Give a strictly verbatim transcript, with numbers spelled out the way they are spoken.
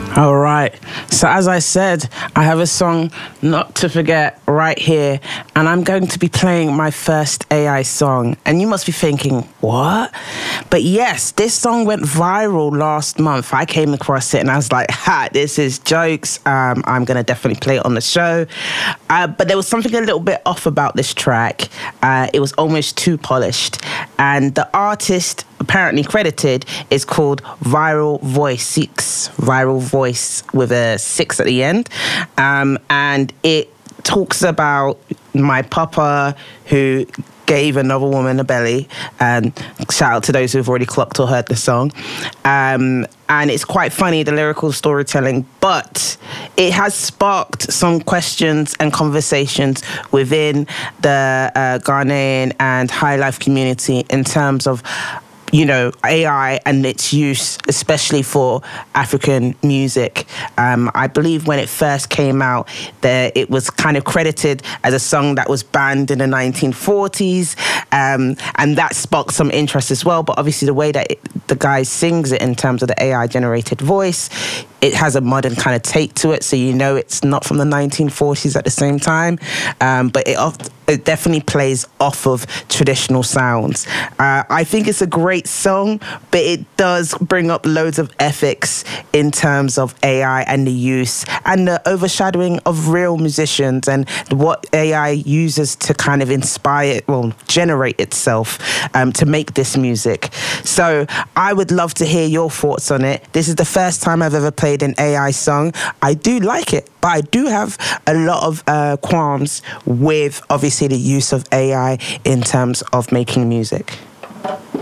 All right. So as I said, I have a song not to forget right here, and I'm going to be playing my first A I song. And you must be thinking, what? But yes, this song went viral last month. I came across it and I was like, ha, this is jokes. Um, I'm going to definitely play it on the show. Uh, but there was something a little bit off about this track. Uh, it was almost too polished. And the artist apparently credited is called Viral Voice six. Viral Voice with a six at the end. Um, and it talks about my papa who gave another woman a belly. And shout out to those who've already clocked or heard the song. Um, and it's quite funny, the lyrical storytelling, but it has sparked some questions and conversations within the uh, Ghanaian and high life community in terms of, you know, A I and its use, especially for African music. Um, I believe when it first came out, that it was kind of credited as a song that was banned in the nineteen forties, um, and that sparked some interest as well. But obviously the way that it, the guy sings it in terms of the A I-generated voice, it has a modern kind of take to it, so you know it's not from the nineteen forties at the same time, um, but it, oft, it definitely plays off of traditional sounds. Uh, I think it's a great song, but it does bring up loads of ethics in terms of A I and the use and the overshadowing of real musicians and what A I uses to kind of inspire, well, generate itself um, to make this music. So I would love to hear your thoughts on it. This is the first time I've ever played an A I song. I do like it, but I do have a lot of uh, qualms with obviously the use of A I in terms of making music.